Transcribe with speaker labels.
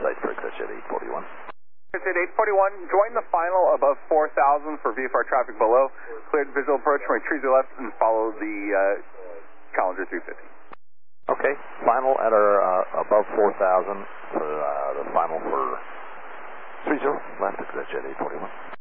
Speaker 1: sight for ExitJet 841.
Speaker 2: ExitJet 841, join the final above 4,000 for VFR traffic below. Cleared visual approach from trees to the left and follow the Challenger 350.
Speaker 1: Okay, final at our above 4,000 for the final for 30 left ExitJet 841.